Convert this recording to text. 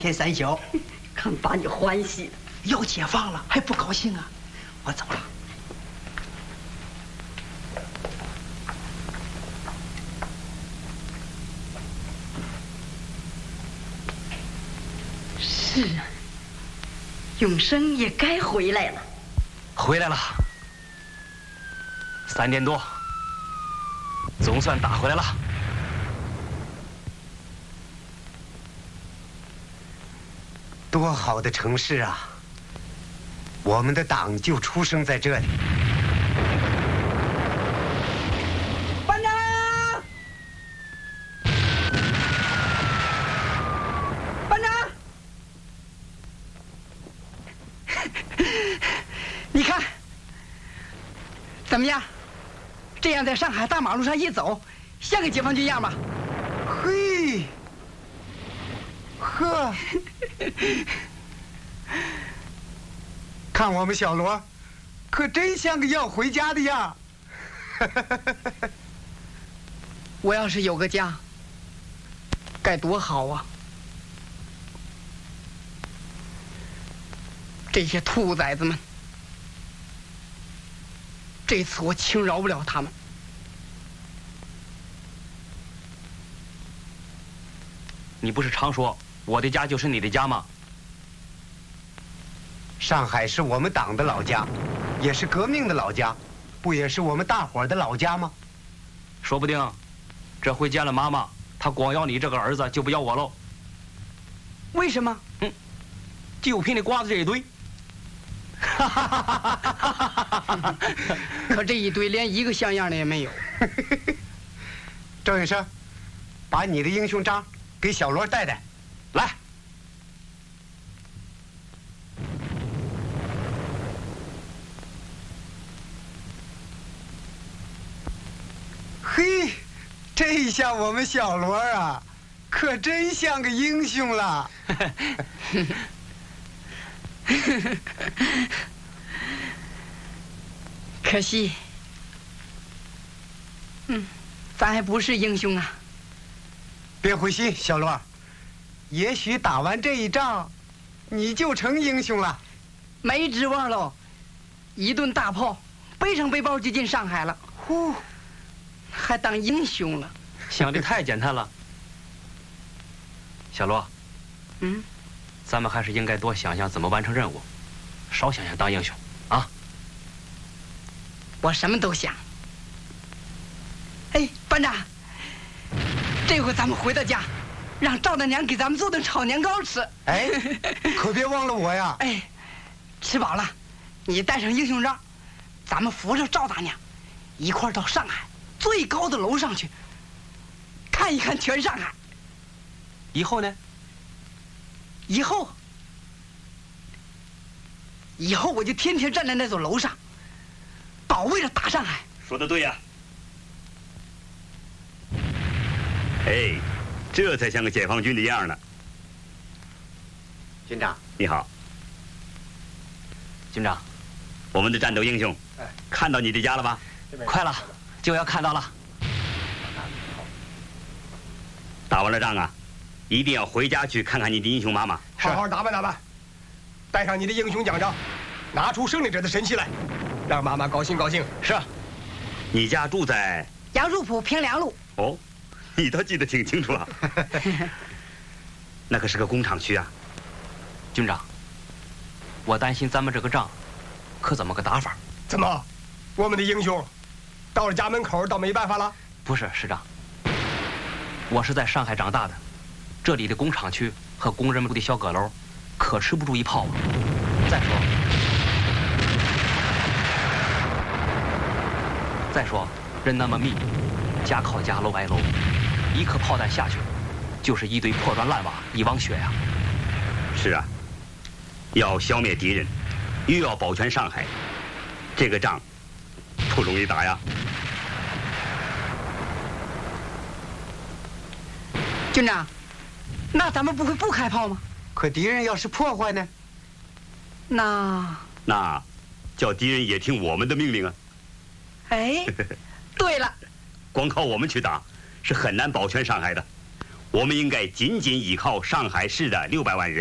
天3宿， 看把你欢喜的， 要解放了还不高兴啊？我走了。 是啊，永生也该回来了。 回来了，3点多，总算打回来了。 多好的城市啊！我们的党就出生在这里。 班长，班长，你看怎么样？这样在上海大马路上一走，像个解放军样吧？ 嘿，呵。看我们小罗，可真像个要回家的样。 我要是有个家，该多好啊！这些兔崽子们，这次我轻饶不了他们。 你不是常说我的家就是你的家吗？ 上海是我们党的老家，也是革命的老家，不也是我们大伙儿的老家吗？ 说不定，这回见了妈妈，她光要你这个儿子，就不要我喽。 为什么？ 就凭你瓜子这一堆。 可这一堆连一个像样的也没有。 郑医生，把你的英雄章给小罗带带，来。嘿，这下我们小罗啊，可真像个英雄了。 可惜，咱还不是英雄啊。 别灰心，小罗，也许打完这一仗，你就成英雄了。 没指望喽，一顿大炮，背上背包就进上海了。呼，还当英雄了？ 想的太简单了。小罗，咱们还是应该多想想怎么完成任务，少想想当英雄啊。 我什么都想。哎，班长，这回咱们回到家，让赵大娘给咱们做顿炒年糕吃。 哎，可别忘了我呀！ 哎，吃饱了，你带上英雄章，咱们扶着赵大娘，一块儿到上海最高的楼上去，看一看全上海。 以后呢？ 以后我就天天站在那座楼上，保卫着大上海。 说得对呀。哎，这才像个解放军的样呢。 军长， 你好。 军长， 我们的战斗英雄，看到你的家了吧？ 快了，就要看到了。 打完了仗啊，一定要回家去看看你的英雄妈妈。 好好打扮打扮，带上你的英雄奖章，拿出胜利者的神气来，让妈妈高兴高兴。 是。 你家住在杨树浦平凉路。 哦，你倒记得挺清楚啊。那可是个工厂区啊。 军长，我担心咱们这个仗，可怎么个打法？ 怎么，我们的英雄到了家门口倒没办法了？ 不是，师长，我是在上海长大的，这里的工厂区和工人们住的小阁楼，可吃不住一炮啊。再说人那么密，家靠家，楼挨楼，一颗炮弹下去，就是一堆破砖烂瓦，一汪血呀。 是啊，要消灭敌人，又要保全上海，这个仗不容易打呀。 军长，那咱们不会不开炮吗？ 可敌人要是破坏呢？ 那叫敌人也听我们的命令啊。 哎，对了， 光靠我们去打是很难保全上海的。 我们应该仅仅依靠上海市的600万人。